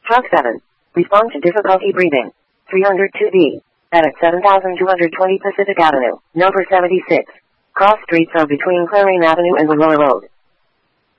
Truck 7. Respond to difficulty breathing. 302B. At 7220 Pacific Avenue, number 76. Cross streets are between Clarine Avenue and the Lower Road.